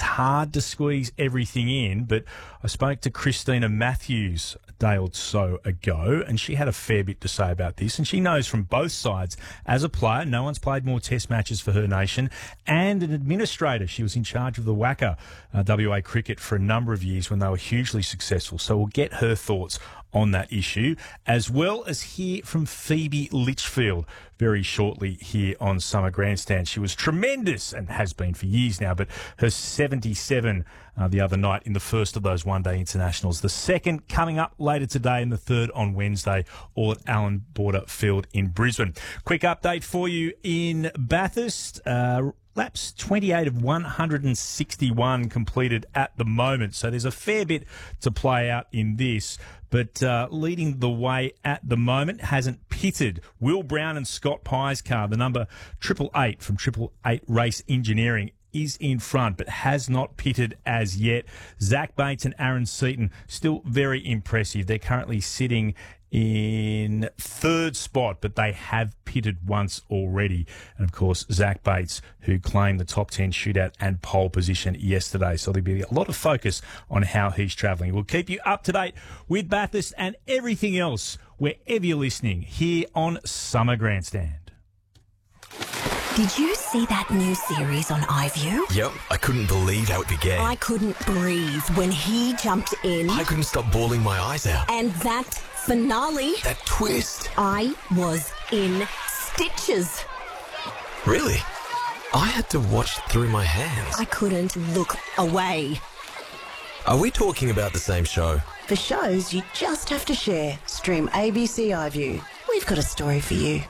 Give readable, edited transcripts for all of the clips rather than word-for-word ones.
hard to squeeze everything in, but I spoke to Christina Matthews a day or so ago, and she had a fair bit to say about this, and she knows from both sides. As a player, no one's played more test matches for her nation, and an administrator. She was in charge of the WACA WA cricket for a number of years when they were hugely successful, so we'll get her thoughts on that issue, as well as hear from Phoebe Litchfield very shortly here on Summer Grandstand. She was tremendous and has been for years now, but her 77 the other night in the first of those one-day internationals. The second coming up later today and the third on Wednesday, all at Allan Border Field in Brisbane. Quick update for you in Bathurst. Laps 28 of 161 completed at the moment. So there's a fair bit to play out in this. But leading the way at the moment hasn't pitted. Will Brown and Scott Pye's car, the number 888 from 888 Race Engineering, is in front but has not pitted as yet. Zach Bates and Aaron Seaton still very impressive. They're currently sitting in third spot, but they have pitted once already. And, of course, Zach Bates, who claimed the top 10 shootout and pole position yesterday. So there'll be a lot of focus on how he's travelling. We'll keep you up to date with Bathurst and everything else wherever you're listening here on Summer Grandstand. Did you see that new series on iView? Yep, I couldn't believe how it began. I couldn't breathe when he jumped in. I couldn't stop bawling my eyes out. And that finale. That twist. I was in stitches. Really? I had to watch through my hands. I couldn't look away. Are we talking about the same show? For shows you just have to share, stream ABC iView. We've got a story for you.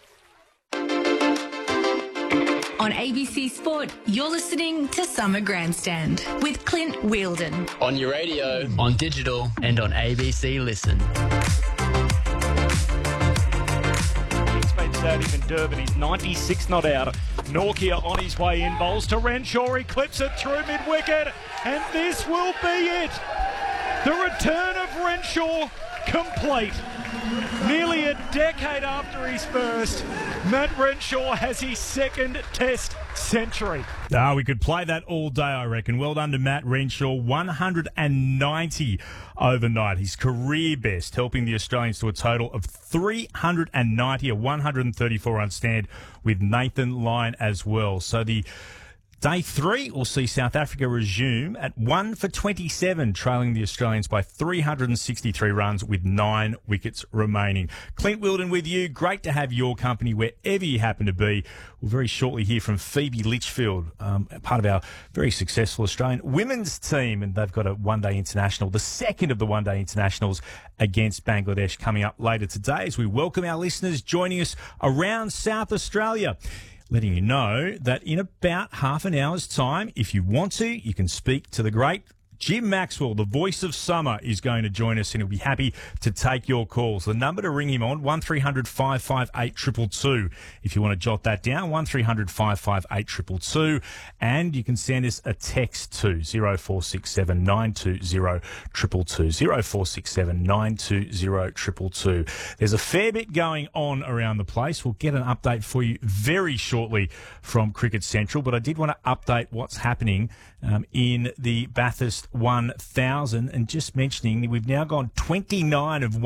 On ABC Sport, you're listening to Summer Grandstand with Clint Wheeldon. On your radio, on digital, and on ABC Listen. It's been starting in Durban. He's 96 not out. Norkia on his way in. Bowls to Renshaw. He clips it through mid-wicket. And this will be it. The return of Renshaw complete. Nearly a decade after his first, Matt Renshaw has his second Test century. We could play that all day, I reckon. Well done to Matt Renshaw, 190 overnight. His career best, helping the Australians to a total of 390, a 134-run stand with Nathan Lyon as well. So the Day 3 will see South Africa resume at 1 for 27, trailing the Australians by 363 runs with 9 wickets remaining. Clint Wheeldon with you. Great to have your company wherever you happen to be. We'll very shortly hear from Phoebe Litchfield, part of our very successful Australian women's team, and they've got a one-day international, the second of the one-day internationals against Bangladesh, coming up later today as we welcome our listeners joining us around South Australia. Letting you know that in about half an hour's time, if you want to, you can speak to the great Jim Maxwell, the voice of summer, is going to join us and he'll be happy to take your calls. The number to ring him on, 1300 558 222. If you want to jot that down, 1300 558 222. And you can send us a text to 0467 920 222. 0467 920 222. There's a fair bit going on around the place. We'll get an update for you very shortly from Cricket Central, but I did want to update what's happening in the Bathurst 1000, and just mentioning that we've now gone 29 of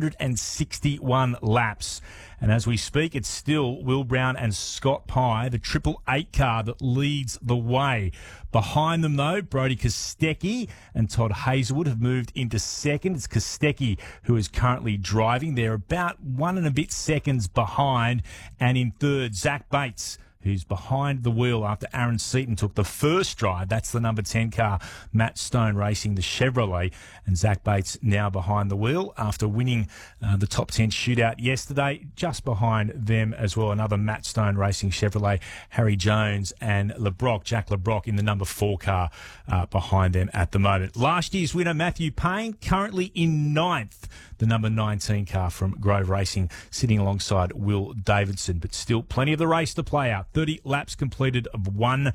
161 laps, and as we speak it's still Will Brown and Scott Pye, the 888 car, that leads the way. Behind them though, Brodie Kostecki and Todd Hazelwood have moved into second. It's Kostecki who is currently driving. They're about 1 and a bit seconds behind, and in third Zach Bates, who's behind the wheel after Aaron Seaton took the first drive. That's the number 10 car, Matt Stone racing the Chevrolet. And Zach Bates now behind the wheel after winning the top 10 shootout yesterday. Just behind them as well, another Matt Stone racing Chevrolet, Harry Jones and Jack LeBrock in the number 4 car behind them at the moment. Last year's winner, Matthew Payne, currently in 9th. The number 19 car from Grove Racing sitting alongside Will Davidson, but still plenty of the race to play out. 30 laps completed of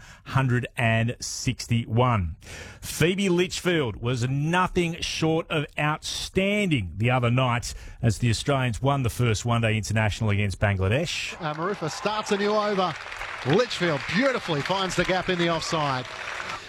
161. Phoebe Litchfield was nothing short of outstanding the other night as the Australians won the first one-day international against Bangladesh. Marufa starts a new over. Litchfield beautifully finds the gap in the offside.